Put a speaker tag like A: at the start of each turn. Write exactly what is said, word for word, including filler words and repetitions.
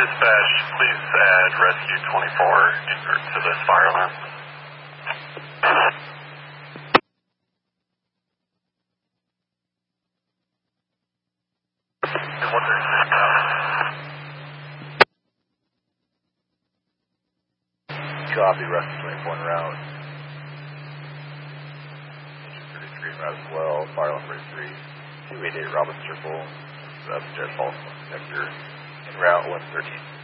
A: Dispatch, please add Rescue twenty-four invert to this fire alarm. And what they're saying now.
B: Copy, Rescue twenty-four en route. Engine thirty-three en route as well. Fire alarm thirty-three. two eighty-eight Robin Circle. Subject false sector. En route one thirteen.